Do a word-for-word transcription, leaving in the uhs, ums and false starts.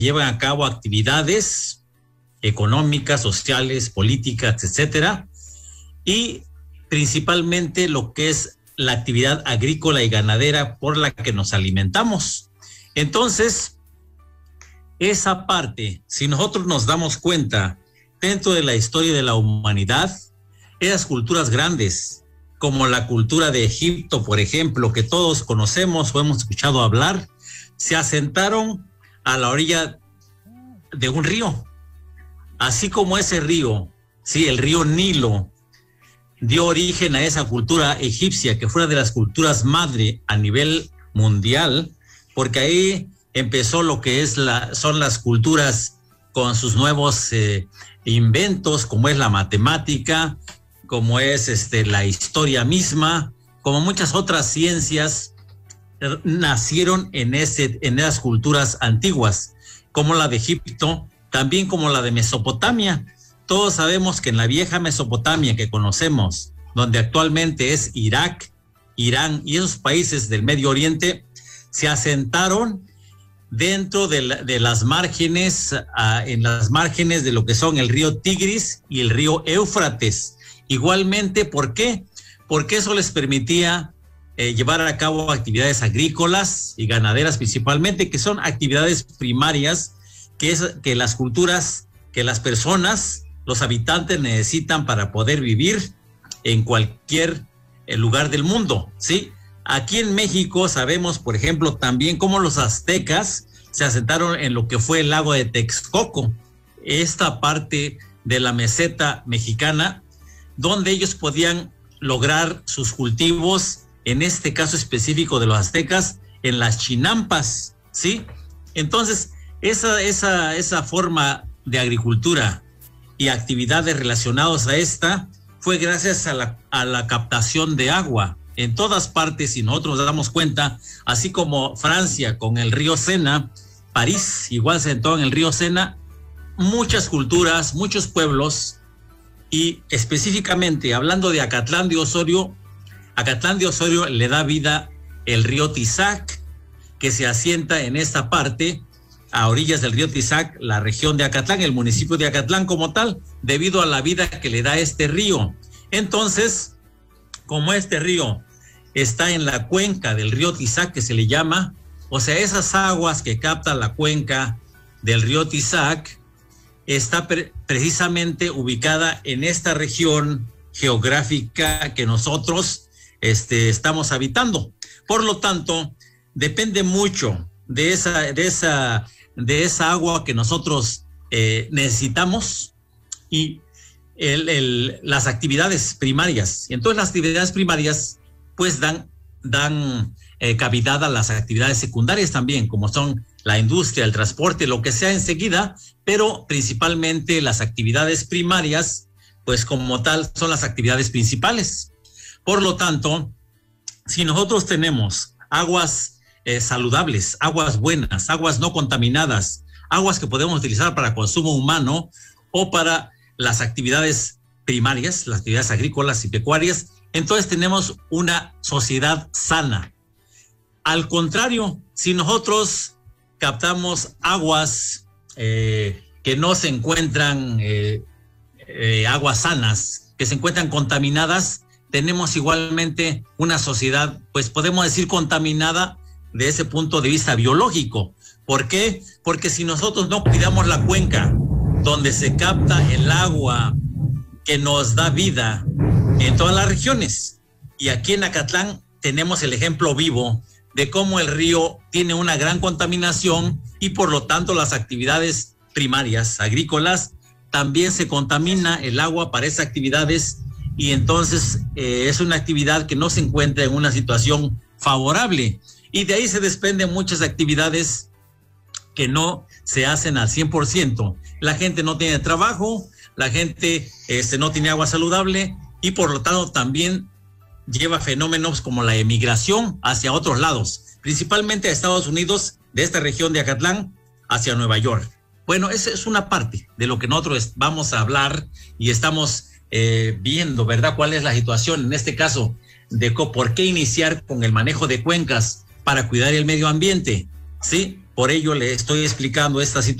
llevan a cabo actividades económicas, sociales, políticas, etcétera, y principalmente lo que es la actividad agrícola y ganadera por la que nos alimentamos. Entonces, esa parte, si nosotros nos damos cuenta, dentro de la historia de la humanidad, esas culturas grandes, como la cultura de Egipto, por ejemplo, que todos conocemos o hemos escuchado hablar, se asentaron a la orilla de un río. Así como ese río, sí, el río Nilo, dio origen a esa cultura egipcia, que fue una de las culturas madre a nivel mundial, porque ahí empezó lo que es la, son las culturas con sus nuevos eh, inventos, como es la matemática, como es este, la historia misma, como muchas otras ciencias, eh, nacieron en, ese, en esas culturas antiguas, como la de Egipto, también como la de Mesopotamia. Todos sabemos que en la vieja Mesopotamia que conocemos, donde actualmente es Irak, Irán y esos países del Medio Oriente, se asentaron dentro de, la, de las márgenes, uh, en las márgenes de lo que son el río Tigris y el río Éufrates. Igualmente, ¿por qué? Porque eso les permitía eh, llevar a cabo actividades agrícolas y ganaderas principalmente, que son actividades primarias que, es, que las culturas, que las personas, los habitantes necesitan para poder vivir en cualquier eh, lugar del mundo, ¿sí? Aquí en México sabemos, por ejemplo, también cómo los aztecas se asentaron en lo que fue el lago de Texcoco, esta parte de la meseta mexicana, donde ellos podían lograr sus cultivos, en este caso específico de los aztecas, en las chinampas, ¿sí? Entonces, esa, esa, esa forma de agricultura y actividades relacionadas a esta fue gracias a la, a la captación de agua. En todas partes, si nosotros nos damos cuenta, así como Francia con el río Sena, París igual se sentó en el río Sena, muchas culturas, muchos pueblos, y específicamente hablando de Acatlán de Osorio, Acatlán de Osorio le da vida el río Tizac, que se asienta en esta parte, a orillas del río Tizac, la región de Acatlán, el municipio de Acatlán como tal, debido a la vida que le da este río. Entonces, como este río está en la cuenca del río Tizac, que se le llama, o sea, esas aguas que capta la cuenca del río Tizac, está pre- precisamente ubicada en esta región geográfica que nosotros este, estamos habitando. Por lo tanto, depende mucho de esa, de esa, de esa agua que nosotros eh, necesitamos y el, el, las actividades primarias. Y entonces las actividades primarias pues dan, dan eh, cavidad a las actividades secundarias también, como son la industria, el transporte, lo que sea enseguida, pero principalmente las actividades primarias, pues como tal, son las actividades principales. Por lo tanto, si nosotros tenemos aguas eh, saludables, aguas buenas, aguas no contaminadas, aguas que podemos utilizar para consumo humano o para las actividades primarias, las actividades agrícolas y pecuarias, entonces tenemos una sociedad sana. Al contrario, si nosotros captamos aguas eh, que no se encuentran, eh, eh, aguas sanas, que se encuentran contaminadas, tenemos igualmente una sociedad, pues podemos decir contaminada de ese punto de vista biológico. ¿Por qué? Porque si nosotros no cuidamos la cuenca donde se capta el agua que nos da vida en todas las regiones, y aquí en Acatlán tenemos el ejemplo vivo de cómo el río tiene una gran contaminación y por lo tanto las actividades primarias agrícolas también se contamina el agua para esas actividades y entonces eh, es una actividad que no se encuentra en una situación favorable y de ahí se desprenden muchas actividades que no se hacen al cien por ciento. La gente no tiene trabajo, la gente este, no tiene agua saludable y por lo tanto también lleva fenómenos como la emigración hacia otros lados, principalmente a Estados Unidos, de esta región de Acatlán hacia Nueva York. Bueno, esa es una parte de lo que nosotros vamos a hablar y estamos eh, viendo, ¿verdad? ¿Cuál es la situación en este caso de por qué iniciar con el manejo de cuencas para cuidar el medio ambiente? ¿Sí? Por ello le estoy explicando esta situación.